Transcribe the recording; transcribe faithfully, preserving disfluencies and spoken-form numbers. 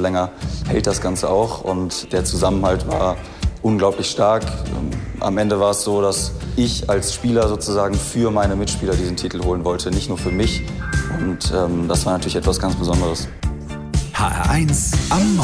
länger hält das Ganze auch. Und der Zusammenhalt war unglaublich stark. Am Ende war es so, dass ich als Spieler sozusagen für meine Mitspieler diesen Titel holen wollte, nicht nur für mich. Und ähm, das war natürlich etwas ganz Besonderes. H R eins am Morgen.